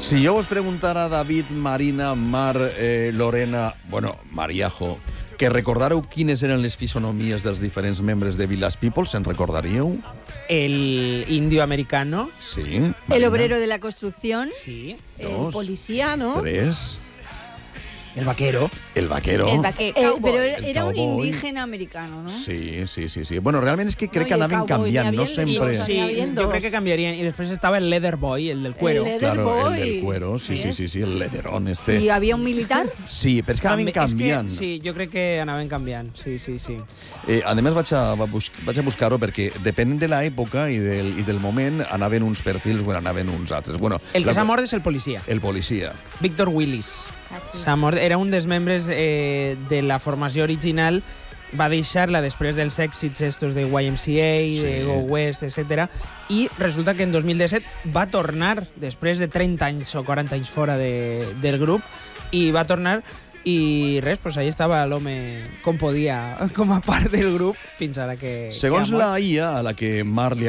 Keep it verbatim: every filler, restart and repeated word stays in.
Si jo vos preguntara, David, Marina, Mar, eh, Lorena, bueno, Mariajo, que recordàreu quines eren les fisonomies dels diferents membres de Village People, se'n recordaríeu? El indio americano. Sí. El Marina. obrero de la construcción. Sí. El Dos. policía, ¿no? Tres. El vaquero. El vaquero. El vaque- eh, pero El era un cowboy. indígena americano, ¿no? Sí, sí, sí, sí. Bueno, realment és que crec No, que i el anaven cowboy, canviant, n'hi no havia sempre... dos. Sí, N'hi havien jo dos. crec que canviarien. I després estava el leather boy, el del cuero. El leather Claro, boy. el del cuero, sí, sí, sí, sí, el lederón este. ¿Y había un militar? Sí, però és que anaven També- és que, canviant. sí, jo crec que anaven canviant. Sí, sí, sí. Eh, a més, vaig a, vaig a buscar-ho perquè, depenent de l'època i, del, i del moment, anaven uns perfils o anaven uns altres. Bueno, El que la- s'ha mort és el policia, El policia. Víctor Willis. Cachis. S'ha mort, era un dels membres eh, de la formació original, va deixar-la després dels èxits estos de Y M C A, Sí. de Go West, etcètera. I resulta que en dos mil disset va tornar, després de trenta anys o quaranta anys fora de, del grup, i va tornar i res, pues ahí estava l'home com podia, com a part del grup, fins ara que... Segons que ha mort. la I A, a la que Mar li